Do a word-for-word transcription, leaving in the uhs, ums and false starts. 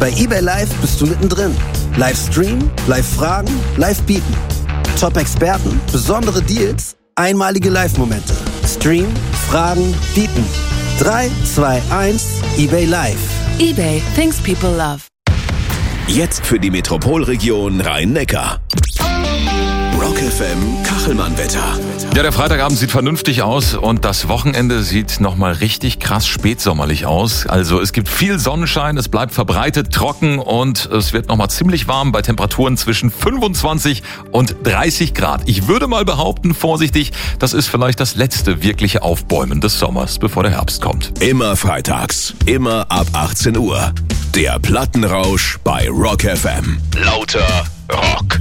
Bei eBay Live bist du mittendrin. Live streamen, live fragen, live bieten. Top-Experten, besondere Deals, einmalige Live-Momente. Stream, fragen, bieten. drei, zwei, eins, eBay Live. eBay, things people love. Jetzt für die Metropolregion Rhein-Neckar. Rock F M Kachelmann-Wetter. Ja, der Freitagabend sieht vernünftig aus und das Wochenende sieht nochmal richtig krass spätsommerlich aus. Also es gibt viel Sonnenschein, es bleibt verbreitet trocken und es wird nochmal ziemlich warm bei Temperaturen zwischen fünfundzwanzig und dreißig Grad. Ich würde mal behaupten, vorsichtig, das ist vielleicht das letzte wirkliche Aufbäumen des Sommers, bevor der Herbst kommt. Immer freitags, immer ab achtzehn Uhr. Der Plattenrausch bei Rock F M. Lauter Rock.